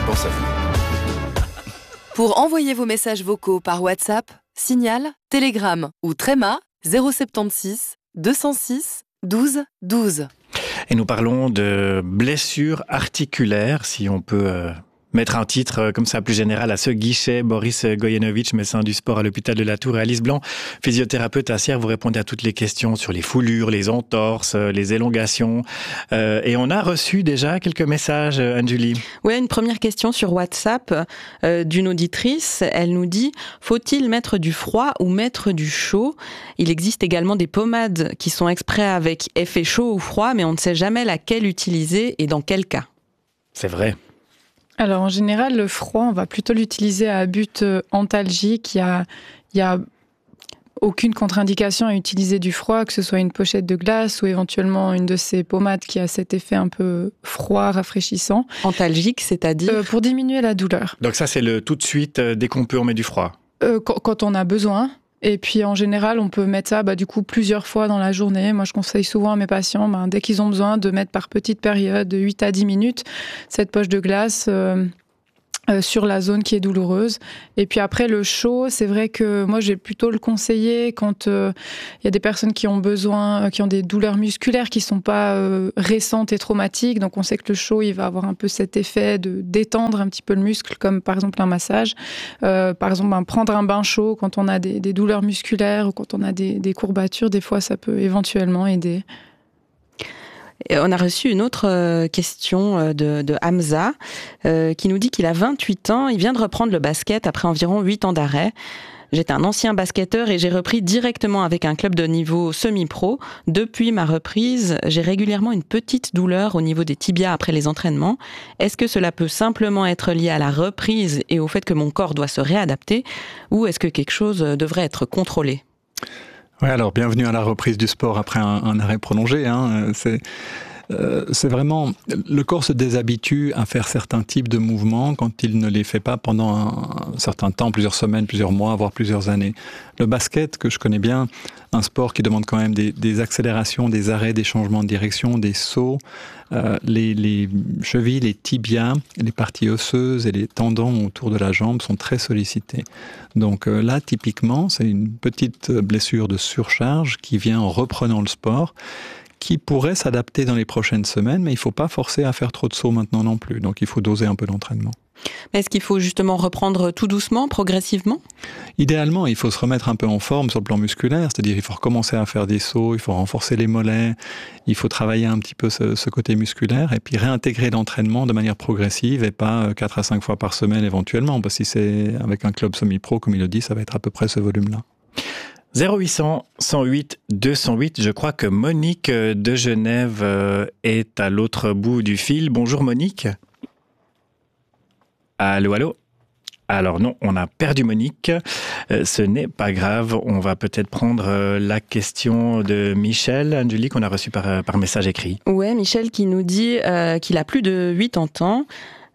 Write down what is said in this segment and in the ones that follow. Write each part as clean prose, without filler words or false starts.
pense à vous. Pour envoyer vos messages vocaux par WhatsApp, Signal, Telegram ou Tréma 076 206 12 12. Et nous parlons de blessures articulaires, si on peut mettre un titre comme ça plus général à ce guichet. Boris Gojenovic, médecin du sport à l'hôpital de la Tour, et Alice Blanc, physiothérapeute à Sierre. Vous répondez à toutes les questions sur les foulures, les entorses, les élongations. Et on a reçu déjà quelques messages, Anne-Julie. Oui, une première question sur WhatsApp d'une auditrice. Elle nous dit « Faut-il mettre du froid ou mettre du chaud ?» Il existe également des pommades qui sont exprès avec effet chaud ou froid, mais on ne sait jamais laquelle utiliser et dans quel cas. C'est vrai. Alors en général, le froid, on va plutôt l'utiliser à but antalgique. Il y a aucune contre-indication à utiliser du froid, que ce soit une pochette de glace ou éventuellement une de ces pommades qui a cet effet un peu froid, rafraîchissant. Antalgique, c'est-à-dire pour diminuer la douleur. Donc ça, c'est le tout de suite, dès qu'on peut, on met du froid. Quand on a besoin. Et puis en général, on peut mettre ça du coup plusieurs fois dans la journée. Moi, je conseille souvent à mes patients, dès qu'ils ont besoin, de mettre par petite période, de 8 à 10 minutes, cette poche de glace sur la zone qui est douloureuse. Et puis après, le chaud, c'est vrai que moi, j'ai plutôt le conseillé quand il y a des personnes qui ont besoin, qui ont des douleurs musculaires qui sont pas récentes et traumatiques. Donc on sait que le chaud, il va avoir un peu cet effet de détendre un petit peu le muscle, comme par exemple un massage. Par exemple, prendre un bain chaud quand on a des douleurs musculaires ou quand on a des courbatures, des fois, ça peut éventuellement aider. On a reçu une autre question de Hamza qui nous dit qu'il a 28 ans, il vient de reprendre le basket après environ 8 ans d'arrêt. J'étais un ancien basketteur et j'ai repris directement avec un club de niveau semi-pro. Depuis ma reprise, j'ai régulièrement une petite douleur au niveau des tibias après les entraînements. Est-ce que cela peut simplement être lié à la reprise et au fait que mon corps doit se réadapter, ou est-ce que quelque chose devrait être contrôlé ? Oui, alors bienvenue à la reprise du sport après un arrêt prolongé. C'est vraiment, le corps se déshabitue à faire certains types de mouvements quand il ne les fait pas pendant un certain temps, plusieurs semaines, plusieurs mois, voire plusieurs années. Le basket, que je connais bien, un sport qui demande quand même des accélérations, des arrêts, des changements de direction, des sauts, les chevilles, les tibias, les parties osseuses et les tendons autour de la jambe sont très sollicités. Donc là, typiquement, c'est une petite blessure de surcharge qui vient en reprenant le sport, qui pourrait s'adapter dans les prochaines semaines, mais il ne faut pas forcer à faire trop de sauts maintenant non plus. Donc il faut doser un peu l'entraînement. Est-ce qu'il faut justement reprendre tout doucement, progressivement ? Idéalement, il faut se remettre un peu en forme sur le plan musculaire, c'est-à-dire il faut recommencer à faire des sauts, il faut renforcer les mollets, il faut travailler un petit peu ce côté musculaire et puis réintégrer l'entraînement de manière progressive et pas 4 à 5 fois par semaine éventuellement, parce que si c'est avec un club semi-pro, comme il le dit, ça va être à peu près ce volume-là. 0800 108 208, je crois que Monique de Genève est à l'autre bout du fil. Bonjour Monique. Allô, allô. Alors non, on a perdu Monique. Ce n'est pas grave, on va peut-être prendre la question de Michel, Anne-Julie, qu'on a reçue par message écrit. Ouais, Michel qui nous dit qu'il a plus de 80 ans.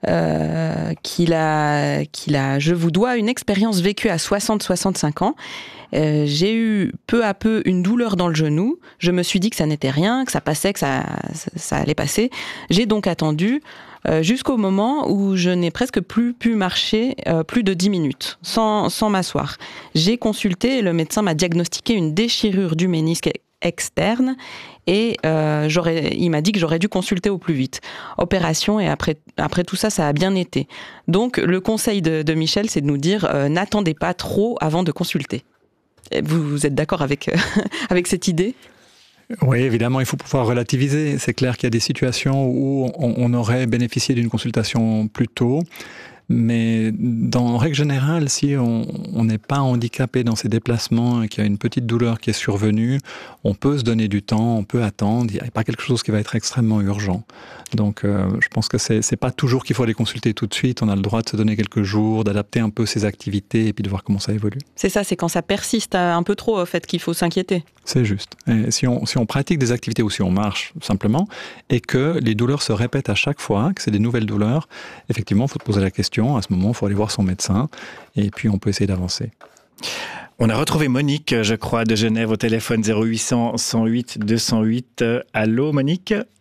Je vous dois une expérience vécue à 60-65 ans. J'ai eu peu à peu une douleur dans le genou. Je me suis dit que ça n'était rien, que ça passait, que ça allait passer. J'ai donc attendu jusqu'au moment où je n'ai presque plus pu marcher plus de 10 minutes sans m'asseoir. J'ai consulté et le médecin m'a diagnostiqué une déchirure du ménisque externe et il m'a dit que j'aurais dû consulter au plus vite. Opération et après tout ça, ça a bien été. Donc le conseil de Michel, c'est de nous dire n'attendez pas trop avant de consulter. Vous êtes d'accord avec cette idée ? Oui, évidemment, il faut pouvoir relativiser. C'est clair qu'il y a des situations où on aurait bénéficié d'une consultation plus tôt. Mais en règle générale, si on n'est pas handicapé dans ses déplacements et qu'il y a une petite douleur qui est survenue, on peut se donner du temps, on peut attendre. Il n'y a pas quelque chose qui va être extrêmement urgent. Donc je pense que c'est pas toujours qu'il faut aller consulter tout de suite. On a le droit de se donner quelques jours, d'adapter un peu ses activités et puis de voir comment ça évolue. C'est ça, c'est quand ça persiste un peu trop, en fait, qu'il faut s'inquiéter. C'est juste. Et si on pratique des activités ou si on marche simplement et que les douleurs se répètent à chaque fois, que c'est des nouvelles douleurs, effectivement, il faut se poser la question. À ce moment, il faut aller voir son médecin et puis on peut essayer d'avancer. On a retrouvé Monique, je crois, de Genève au téléphone 0800 108 208. Allô, Monique ?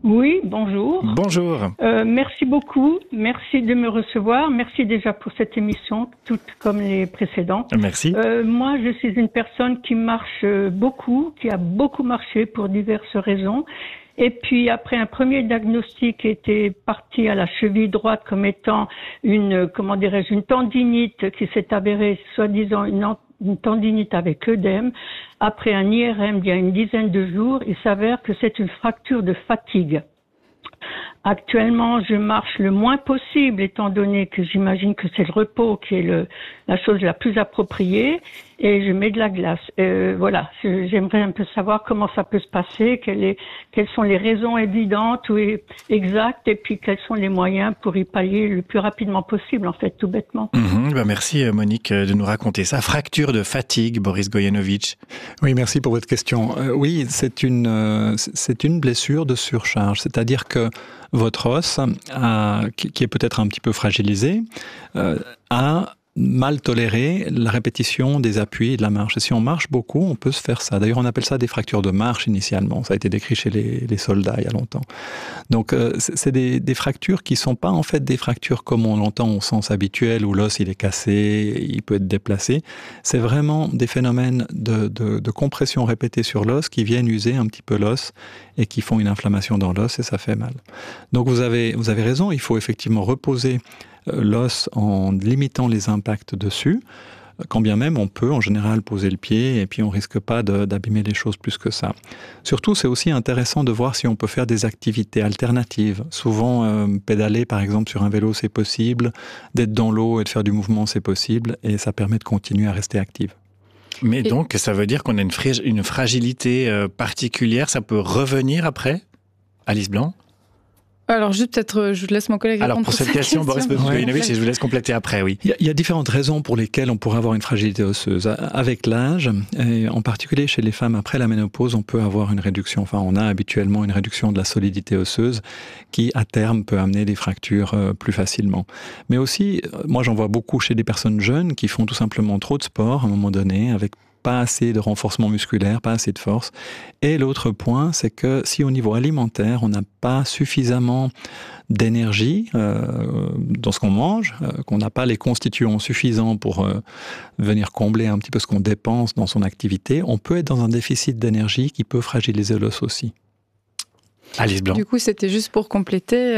Oui, bonjour. Bonjour. Merci beaucoup. Merci de me recevoir. Merci déjà pour cette émission, toute comme les précédentes. Merci. Moi, je suis une personne qui marche beaucoup, qui a beaucoup marché pour diverses raisons. Et puis, après un premier diagnostic qui était parti à la cheville droite comme étant une tendinite qui s'est avérée, soi-disant, une tendinite avec œdème. Après un IRM il y a une dizaine de jours, il s'avère que c'est une fracture de fatigue. Actuellement, je marche le moins possible, étant donné que j'imagine que c'est le repos qui est la chose la plus appropriée, et je mets de la glace. Voilà, j'aimerais un peu savoir comment ça peut se passer, quelles sont les raisons évidentes ou exactes, et puis quels sont les moyens pour y pallier le plus rapidement possible, en fait, tout bêtement. Merci Monique de nous raconter ça. Fracture de fatigue, Boris Gojanovic. Oui, merci pour votre question. Oui, c'est une blessure de surcharge, c'est-à-dire que votre os, qui est peut-être un petit peu fragilisé, a mal toléré la répétition des appuis et de la marche. Et si on marche beaucoup, on peut se faire ça. D'ailleurs, on appelle ça des fractures de marche initialement. Ça a été décrit chez les soldats il y a longtemps. Donc, c'est des fractures qui sont pas en fait des fractures comme on l'entend au sens habituel où l'os il est cassé, il peut être déplacé. C'est vraiment des phénomènes de compression répétée sur l'os qui viennent user un petit peu l'os et qui font une inflammation dans l'os et ça fait mal. Donc, vous avez raison. Il faut effectivement reposer l'os en limitant les impacts dessus, quand bien même on peut en général poser le pied et puis on risque pas d'abîmer les choses plus que ça. Surtout, c'est aussi intéressant de voir si on peut faire des activités alternatives. Souvent, pédaler par exemple sur un vélo, c'est possible, d'être dans l'eau et de faire du mouvement, c'est possible, et ça permet de continuer à rester active. Mais donc, ça veut dire qu'on a une fragilité particulière, ça peut revenir après, Alice Blanc? Alors, juste peut-être, je laisse mon collègue répondre. Alors, pour cette question, Boris Gojanovic, et je vous laisse compléter après, oui. Il y a différentes raisons pour lesquelles on pourrait avoir une fragilité osseuse. Avec l'âge, et en particulier chez les femmes après la ménopause, on peut avoir une réduction, on a habituellement une réduction de la solidité osseuse qui, à terme, peut amener des fractures plus facilement. Mais aussi, moi j'en vois beaucoup chez des personnes jeunes qui font tout simplement trop de sport à un moment donné, avec pas assez de renforcement musculaire, pas assez de force. Et l'autre point, c'est que si au niveau alimentaire, on n'a pas suffisamment d'énergie dans ce qu'on mange, qu'on n'a pas les constituants suffisants pour venir combler un petit peu ce qu'on dépense dans son activité, on peut être dans un déficit d'énergie qui peut fragiliser l'os aussi. Alice Blanc. Du coup, c'était juste pour compléter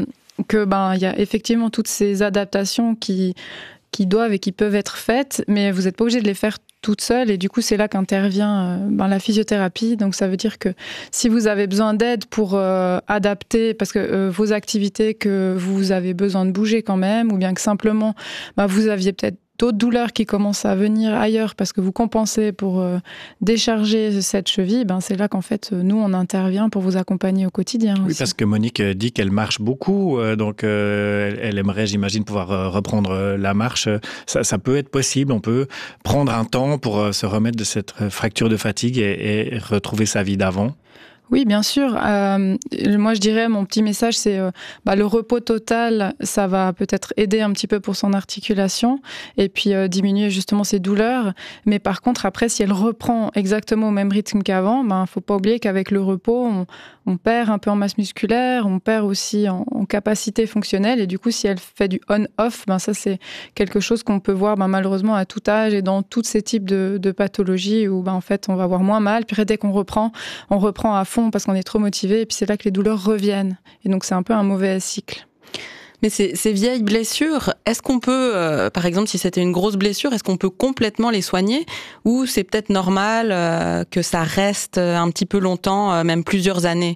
que y a effectivement toutes ces adaptations qui doivent et qui peuvent être faites, mais vous n'êtes pas obligé de les faire toute seule, et du coup c'est là qu'intervient la physiothérapie. Donc ça veut dire que si vous avez besoin d'aide pour adapter, parce que vos activités, que vous avez besoin de bouger quand même, ou bien que simplement vous aviez peut-être d'autres douleurs qui commencent à venir ailleurs parce que vous compensez pour décharger cette cheville, c'est là qu'en fait, nous, on intervient pour vous accompagner au quotidien. Oui, aussi. parce que Monique dit qu'elle marche beaucoup, donc elle aimerait, j'imagine, pouvoir reprendre la marche. Ça peut être possible, on peut prendre un temps pour se remettre de cette fracture de fatigue et retrouver sa vie d'avant. Oui, bien sûr. Moi, je dirais, mon petit message, c'est le repos total, ça va peut-être aider un petit peu pour son articulation et puis diminuer justement ses douleurs. Mais par contre, après, si elle reprend exactement au même rythme qu'avant, faut pas oublier qu'avec le repos, on perd un peu en masse musculaire, on perd aussi en capacité fonctionnelle. Et du coup, si elle fait du on-off, ça, c'est quelque chose qu'on peut voir malheureusement à tout âge et dans tous ces types de pathologies où en fait, on va avoir moins mal. Puis dès qu'on reprend à fond parce qu'on est trop motivé, et puis c'est là que les douleurs reviennent. Et donc c'est un peu un mauvais cycle. Mais ces vieilles blessures, est-ce qu'on peut, par exemple, si c'était une grosse blessure, est-ce qu'on peut complètement les soigner, ou c'est peut-être normal que ça reste un petit peu longtemps, même plusieurs années?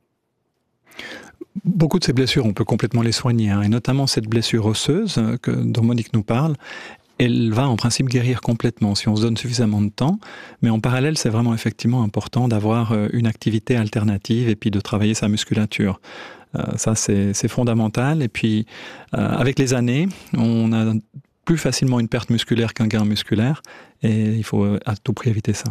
Beaucoup de ces blessures, on peut complètement les soigner, et notamment cette blessure osseuse dont Monique nous parle. Elle va en principe guérir complètement si on se donne suffisamment de temps, mais en parallèle, c'est vraiment effectivement important d'avoir une activité alternative et puis de travailler sa musculature. Ça, c'est fondamental. Et puis, avec les années, on a plus facilement une perte musculaire qu'un gain musculaire, et il faut à tout prix éviter ça.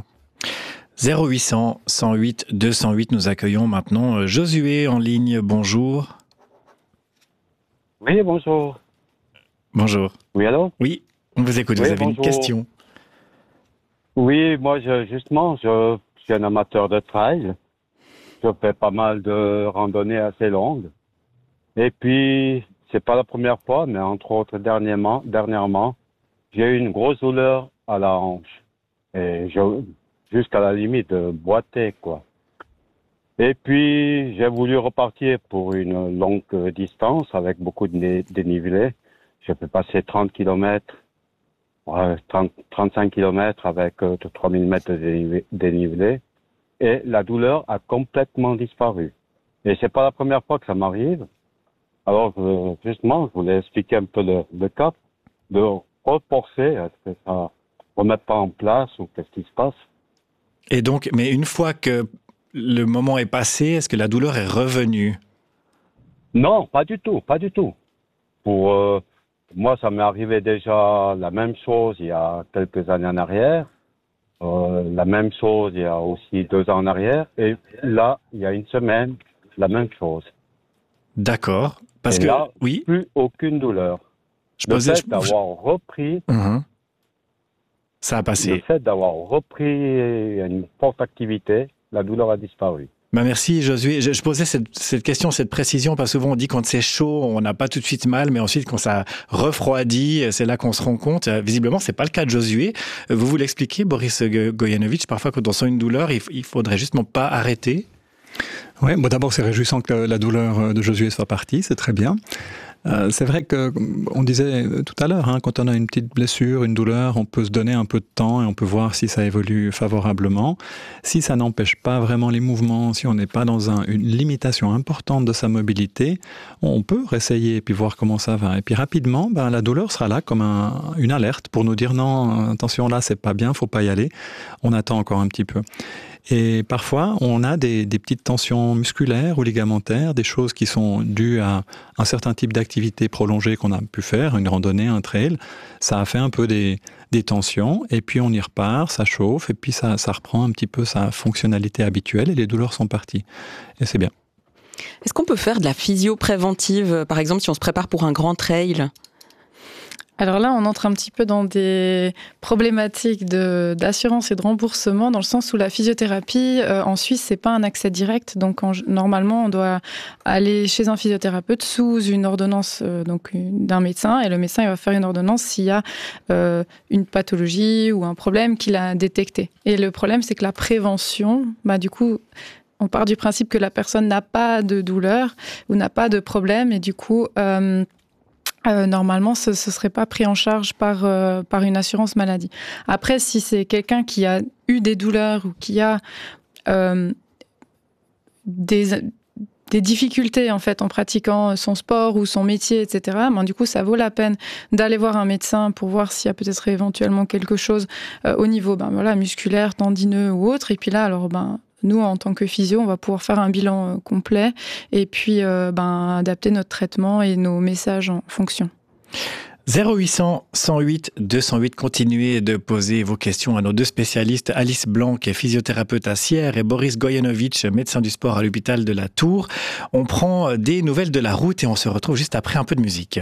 0800 108 208, nous accueillons maintenant Josué en ligne. Bonjour. Oui, bonjour. Bonjour. Oui, allô? Oui. On vous écoute, oui, vous avez bonjour. une question. Oui, moi, je suis un amateur de trail. je fais pas mal de randonnées assez longues. Et puis, c'est pas la première fois, mais entre autres, dernièrement, j'ai eu une grosse douleur à la hanche. Et jusqu'à la limite de boiter, quoi. Et puis, j'ai voulu repartir pour une longue distance avec beaucoup de dénivelé. Je peux passer 30 km, 35 km avec 3000 mètres de dénivelé. Et la douleur a complètement disparu. Et c'est pas la première fois que ça m'arrive. Alors, justement, je voulais expliquer un peu le cas de reforcer. Est-ce que ça remet pas en place ou qu'est-ce qui se passe? Et donc, mais une fois que le moment est passé, est-ce que la douleur est revenue? Non, pas du tout, pas du tout. Pour moi, ça m'est arrivé déjà la même chose il y a quelques années en arrière. La même chose il y a aussi 2 ans en arrière. Et là, il y a une semaine, la même chose. D'accord. Parce et que, là, oui. Plus aucune douleur. Le fait d'avoir repris... Ça a passé. Le fait d'avoir repris une forte activité, la douleur a disparu. Merci Josué. Je posais cette question, cette précision, parce que souvent on dit quand c'est chaud, on n'a pas tout de suite mal, mais ensuite quand ça refroidit, c'est là qu'on se rend compte. Visiblement, c'est pas le cas de Josué. Vous l'expliquez, Boris Gojanovic, parfois quand on sent une douleur, il faudrait justement pas arrêter. Oui, bon, d'abord c'est réjouissant que la douleur de Josué soit partie, c'est très bien. C'est vrai qu'on disait tout à l'heure, hein, quand on a une petite blessure, une douleur, on peut se donner un peu de temps et on peut voir si ça évolue favorablement. Si ça n'empêche pas vraiment les mouvements, si on n'est pas dans une limitation importante de sa mobilité, on peut réessayer et puis voir comment ça va. Et puis rapidement, la douleur sera là comme une alerte pour nous dire non, attention là, c'est pas bien, faut pas y aller. On attend encore un petit peu. Et parfois, on a des petites tensions musculaires ou ligamentaires, des choses qui sont dues à un certain type d'activité prolongée qu'on a pu faire, une randonnée, un trail. Ça a fait un peu des tensions, et puis on y repart, ça chauffe, et puis ça reprend un petit peu sa fonctionnalité habituelle, et les douleurs sont parties. Et c'est bien. Est-ce qu'on peut faire de la physio préventive, par exemple si on se prépare pour un grand trail ? Alors là, on entre un petit peu dans des problématiques d'assurance et de remboursement, dans le sens où la physiothérapie, en Suisse, c'est pas un accès direct. Donc, normalement, on doit aller chez un physiothérapeute sous une ordonnance d'un médecin. Et le médecin, il va faire une ordonnance s'il y a une pathologie ou un problème qu'il a détecté. Et le problème, c'est que la prévention, du coup... On part du principe que la personne n'a pas de douleur ou n'a pas de problème. Et du coup... normalement, ce serait pas pris en charge par une assurance maladie. Après, si c'est quelqu'un qui a eu des douleurs ou qui a des difficultés en fait en pratiquant son sport ou son métier, etc., du coup, ça vaut la peine d'aller voir un médecin pour voir s'il y a peut-être éventuellement quelque chose au niveau musculaire, tendineux ou autre. Et puis là, alors nous, en tant que physio, on va pouvoir faire un bilan complet et puis adapter notre traitement et nos messages en fonction. 0800 108 208, continuez de poser vos questions à nos 2 spécialistes, Alice Blanc, qui est physiothérapeute à Sierre, et Boris Gojanovic, médecin du sport à l'hôpital de la Tour. On prend des nouvelles de la route et on se retrouve juste après un peu de musique.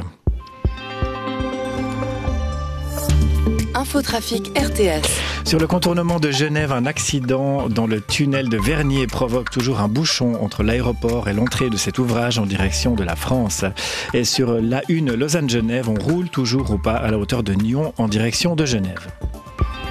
Infotrafic RTS. Sur le contournement de Genève, un accident dans le tunnel de Vernier provoque toujours un bouchon entre l'aéroport et l'entrée de cet ouvrage en direction de la France. Et sur l'A1 Lausanne-Genève, on roule toujours au pas à la hauteur de Nyon en direction de Genève.